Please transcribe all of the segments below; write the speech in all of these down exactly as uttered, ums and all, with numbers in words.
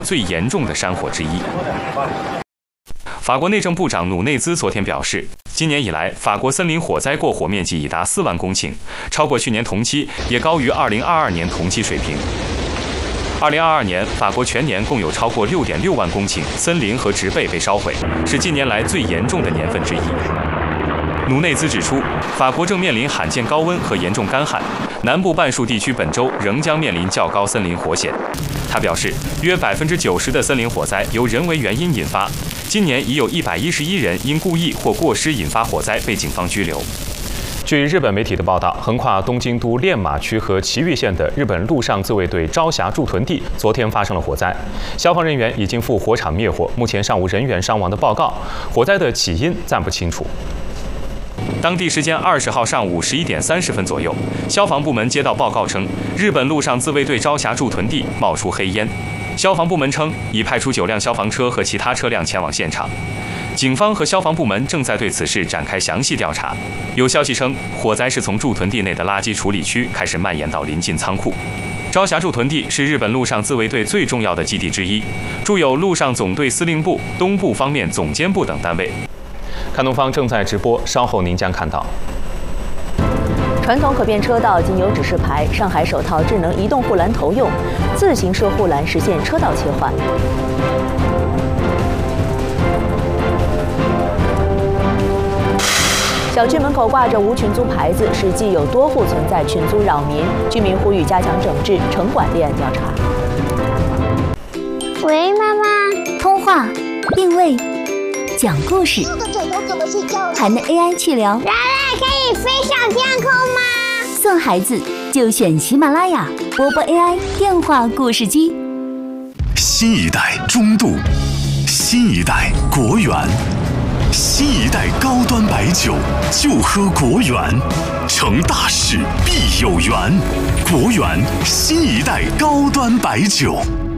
最严重的山火之一。法国内政部长努内兹昨天表示，今年以来，法国森林火灾过火面积已达四万公顷，超过去年同期，也高于二零二二年同期水平。二零二二年，法国全年共有超过六点六万公顷森林和植被被烧毁，是近年来最严重的年份之一。努内兹指出，法国正面临罕见高温和严重干旱，南部半数地区本周仍将面临较高森林火险。他表示，约百分之九十的森林火灾由人为原因引发，今年已有一百一十一人因故意或过失引发火灾被警方拘留。据日本媒体的报道，横跨东京都练马区和埼玉县的日本陆上自卫队朝霞驻屯地昨天发生了火灾，消防人员已经赴火场灭火，目前尚无人员伤亡的报告，火灾的起因暂不清楚。当地时间二十号上午十一点三十分左右，消防部门接到报告称，日本陆上自卫队朝霞驻屯地冒出黑烟。消防部门称，已派出九辆消防车和其他车辆前往现场。警方和消防部门正在对此事展开详细调查。有消息称，火灾是从驻屯地内的垃圾处理区开始蔓延到邻近仓库。朝霞驻屯地是日本陆上自卫队最重要的基地之一，驻有陆上总队司令部、东部方面总监部等单位。看东方正在直播，稍后您将看到。 传统可变车道经由指示牌，上海首套智能移动护栏投用，自行车护栏实现车道切换。小区门口挂着无群租牌子，是既有多户存在群租扰民，居民呼吁加强整治，城管立案调查。 喂，妈妈。 通话、定位、讲故事， 这个枕头怎么睡觉？ 还能 A I 去聊。 人类可以飞上天空吗？ 送孩子就选喜马拉雅波波 A I 电话故事机。 新一代中度，新一代国源。新一代高端白酒就喝国源，成大事必有缘。国源新一代高端白酒。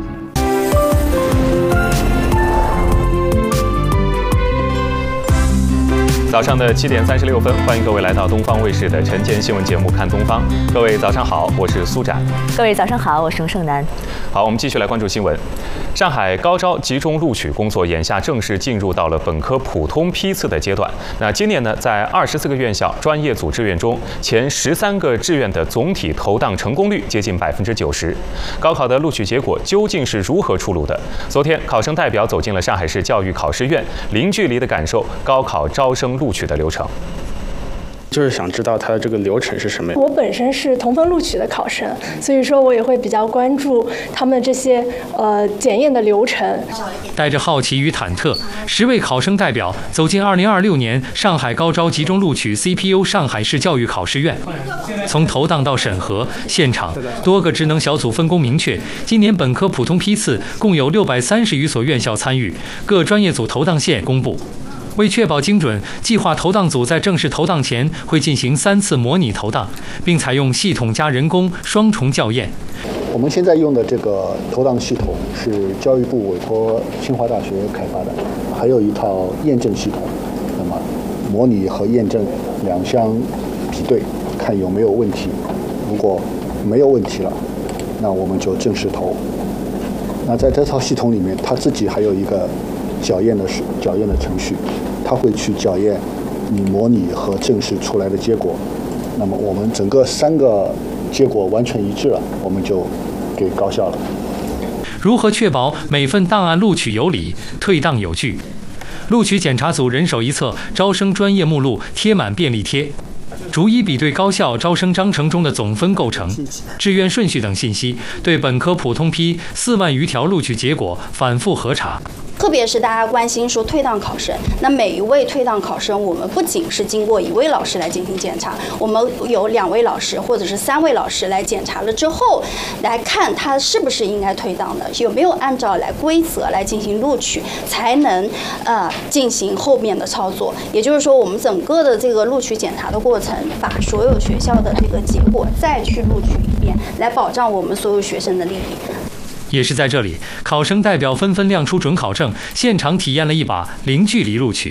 早上的七点三十六分，欢迎各位来到东方卫视的晨间新闻节目《看东方》。各位早上好，我是苏展。 各位早上好，我是盛楠。 好，我们继续来关注新闻。上海高招集中录取工作眼下正式进入到了本科普通批次的阶段。那今年呢，在二十四个院校专业组志愿中，前十三个志愿的总体投档成功率接近百分之九十。高考的录取结果究竟是如何出炉的？昨天，考生代表走进了上海市教育考试院，零距离的感受高考招生录取的流程。 就是想知道它的这个流程是什么。 我本身是同分录取的考生，所以说我也会比较关注他们这些呃检验的流程。 带着好奇与忐忑，十位考生代表走进二零二六年上海高招集中录取 C P U 上海市教育考试院。从投档到审核，现场多个职能小组分工明确。今年本科普通批次共有六百三十余所院校参与，各专业组投档线公布。为确保精准，计划投档组在正式投档前会进行三次模拟投档，并采用系统加人工双重校验。 我们现在用的这个投档系统是教育部委托清华大学开发的，还有一套验证系统。那么，模拟和验证两相比对，看有没有问题。如果没有问题了，那我们就正式投。那在这套系统里面，它自己还有一个校验的校验的程序，它会去校验你模拟和正式出来的结果。那么我们整个三个结果完全一致了，我们就给高校了。 如何确保每份档案录取有理、退档有据？录取检查组人手一册招生专业目录，贴满便利贴，逐一比对高校招生章程中的总分构成、志愿顺序等信息，对本科普通批四万余条录取结果反复核查。 特别是大家关心说退档考生，那每一位退档考生，我们不仅是经过一位老师来进行检查，我们有两位老师或者是三位老师来检查了之后，来看他是不是应该退档的，有没有按照来规则来进行录取，才能呃进行后面的操作。也就是说，我们整个的这个录取检查的过程，把所有学校的这个结果再去录取一遍，来保障我们所有学生的利益。 也是在这里，考生代表纷纷亮出准考证，现场体验了一把零距离录取。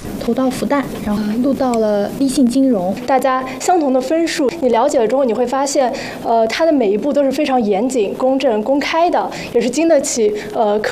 投到复旦，然后录到了立信金融，大家相同的分数，你了解了之后，你会发现，呃，它的每一步都是非常严谨、公正、公开的，也是经得起呃。